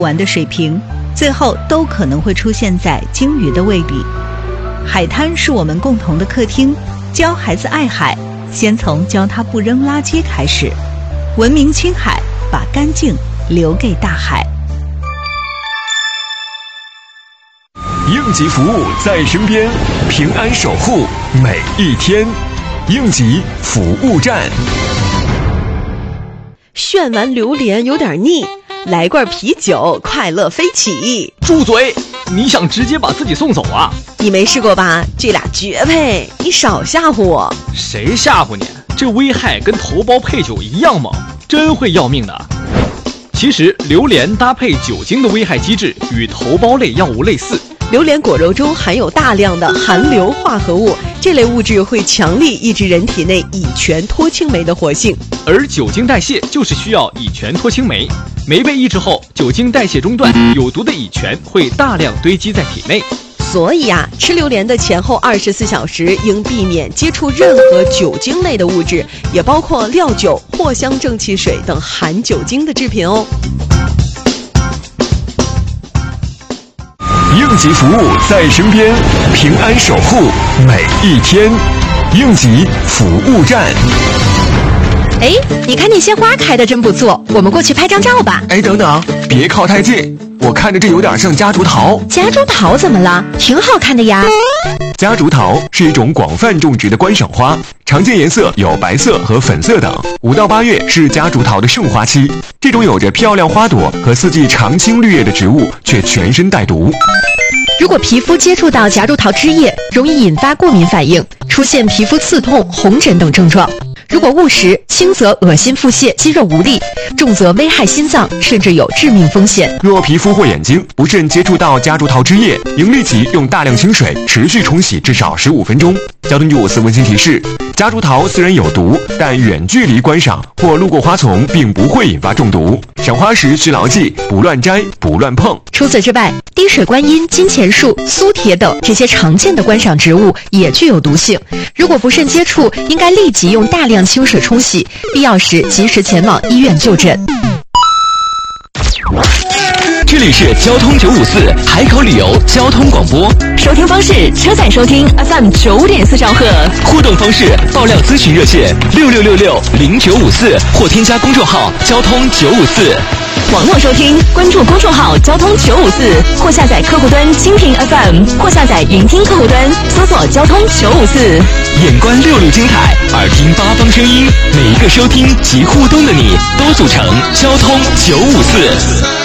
完的水平，最后都可能会出现在鲸鱼的胃里。海滩是我们共同的客厅，教孩子爱海，先从教他不扔垃圾开始。文明青海，把干净留给大海。 应急服务在身边，平安守护每一天。应急服务站。 炫完榴莲有点腻，来罐啤酒，快乐飞起。 住嘴！你想直接把自己送走啊？ 你没试过吧？这俩绝配，你少吓唬我。 谁吓唬你？这危害跟头孢配酒一样猛，真会要命的。其实榴莲搭配酒精的危害机制与头孢类药物类似。 榴莲果肉中含有大量的含硫化合物，这类物质会强力抑制人体内乙醛脱氢酶的活性， 而酒精代谢就是需要乙醛脱氢酶，酶被抑制后，酒精代谢中断，有毒的乙醛会大量堆积在体内。 所以啊，吃榴莲的前后24小时应避免接触任何酒精类的物质，也包括料酒、藿香正气水等含酒精的制品哦。 应急服务在身边，平安守护每一天。应急服务站。 哎，你看那些花开得真不错，我们过去拍张照吧。 哎，等等，别靠太近，我看着这有点像夹竹桃。 夹竹桃怎么了？挺好看的呀。 夹竹桃是一种广泛种植的观赏花，常见颜色有白色和粉色等。5到8月是夹竹桃的盛花期，这种有着漂亮花朵和四季常青绿叶的植物，却全身带毒。 如果皮肤接触到夹竹桃枝叶，容易引发过敏反应，出现皮肤刺痛、红疹等症状。如果误食，轻则恶心腹泻、肌肉无力，重则危害心脏，甚至有致命风险。 若皮肤或眼睛不慎接触到夹竹桃枝叶，应立即用大量清水持续冲洗至少15分钟。交通954温馨提示：夹竹桃虽然有毒，但远距离观赏或路过花丛并不会引发中毒。赏花时需牢记：不乱摘，不乱碰。 除此之外，滴水观音、金钱树、苏铁等这些常见的观赏植物也具有毒性。如果不慎接触，应该立即用大量清水冲洗，必要时及时前往医院就诊。 这里是交通954海口旅游交通广播， 收听方式：车载收听 FM 9.4兆赫， 互动方式：爆料咨询热线66660954或添加公众号交通954。 网络收听，关注公众号交通954，或下载客户端蜻蜓 FM， 或下载云听客户端，搜索交通954。 眼观6路精彩，耳听8方声音，每一个收听及互动的你，都组成交通954。